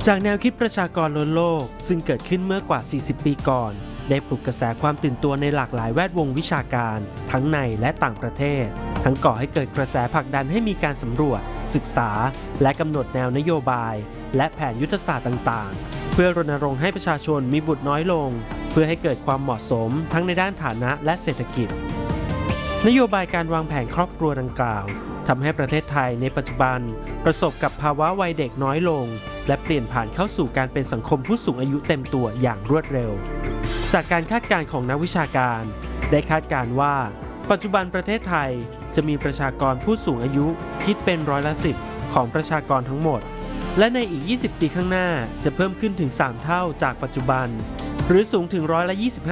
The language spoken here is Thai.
จากแนวคิดประชากรล้นโลกซึ่งเกิดขึ้นเมื่อกว่า 40 ปีก่อนได้ปลุกกระแสความตื่นตัวในหลากหลายแวดวงวิชาการทั้งในและต่างประเทศทั้งก่อให้เกิดกระแสผลักดันให้มีการสำรวจศึกษาและกำหนดแนวนโยบายและแผนยุทธศาสตร์ต่างๆเพื่อรณรงค์ให้ประชาชนมีบุตรน้อยลงเพื่อให้เกิดความเหมาะสมทั้งในด้านฐานะและเศรษฐกิจนโยบายการวางแผนครอบครัวดังกล่าวทำให้ประเทศไทยในปัจจุบันประสบกับภาวะวัยเด็กน้อยลงและเปลี่ยนผ่านเข้าสู่การเป็นสังคมผู้สูงอายุเต็มตัวอย่างรวดเร็วจากการคาดการณ์ของนักวิชาการได้คาดการณ์ว่าปัจจุบันประเทศไทยจะมีประชากรผู้สูงอายุคิดเป็น10%ของประชากรทั้งหมดและในอีก20 ปีข้างหน้าจะเพิ่มขึ้นถึง3 เท่าจากปัจจุบันหรือสูงถึง25%